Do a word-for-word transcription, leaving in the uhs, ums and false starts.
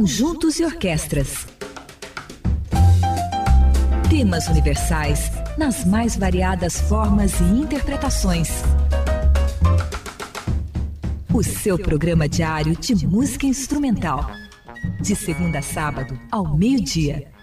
conjuntos e orquestras. Temas universais nas mais variadas formas e interpretações. O seu programa diário de música instrumental. De segunda a sábado, ao meio-dia.